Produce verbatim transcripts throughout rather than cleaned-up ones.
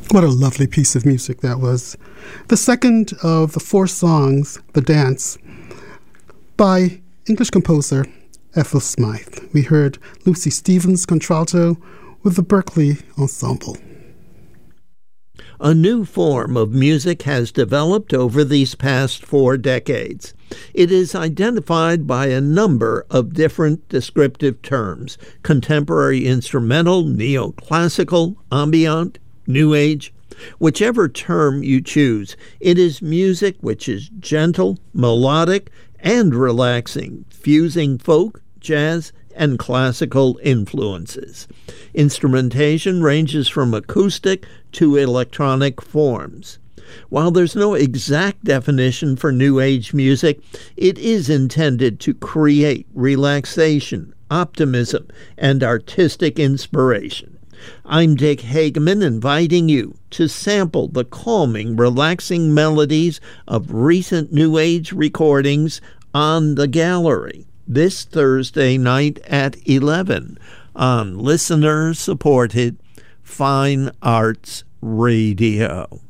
What a lovely piece of music that was. The second of the four songs, The Dance, by English composer Ethel Smythe. We heard Lucy Stevens contralto with the Berkeley Ensemble. A new form of music has developed over these past four decades. It is identified by a number of different descriptive terms: contemporary instrumental, neoclassical, ambient, new age. Whichever term you choose, it is music which is gentle, melodic, and relaxing, fusing folk, jazz, and classical influences. Instrumentation ranges from acoustic to electronic forms. While there's no exact definition for New Age music, it is intended to create relaxation, optimism, and artistic inspiration. I'm Dick Hageman, inviting you to sample the calming, relaxing melodies of recent New Age recordings on The Gallery this Thursday night at eleven on listener-supported Fine Arts Radio.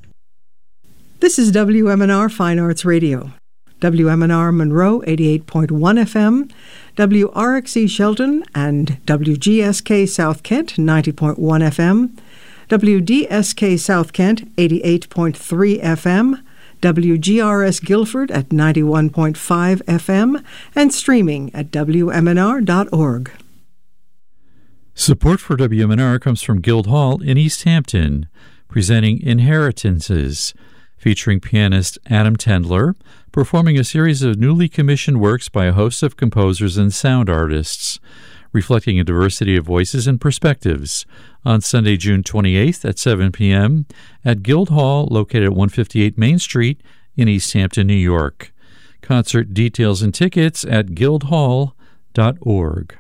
This is W M N R Fine Arts Radio. W M N R Monroe, eighty-eight point one F M, W R X E Shelton and W G S K South Kent, ninety point one F M, W D S K South Kent, eighty-eight point three F M, W G R S Guilford at ninety-one point five F M, and streaming at W M N R dot org. Support for W M N R comes from Guildhall in East Hampton, presenting Inheritances, featuring pianist Adam Tendler, performing a series of newly commissioned works by a host of composers and sound artists, reflecting a diversity of voices and perspectives, on Sunday, June twenty-eighth at seven p.m. at Guildhall, located at one fifty-eight Main Street in East Hampton, New York. Concert details and tickets at guildhall dot org.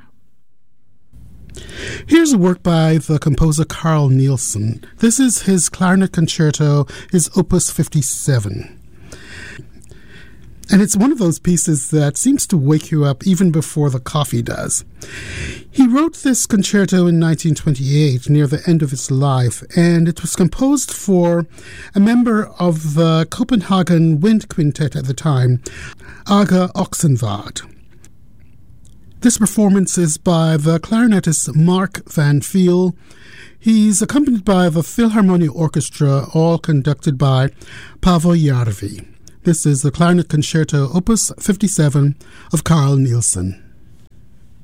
Here's a work by the composer Carl Nielsen. This is his clarinet concerto, his Opus fifty-seven. And it's one of those pieces that seems to wake you up even before the coffee does. He wrote this concerto in nineteen twenty-eight, near the end of his life, and it was composed for a member of the Copenhagen Wind Quintet at the time, Aga Oxenvad. This performance is by the clarinetist Mark Van Viel. He's accompanied by the Philharmonia Orchestra, all conducted by Paavo Järvi. This is the Clarinet Concerto Opus fifty-seven of Carl Nielsen.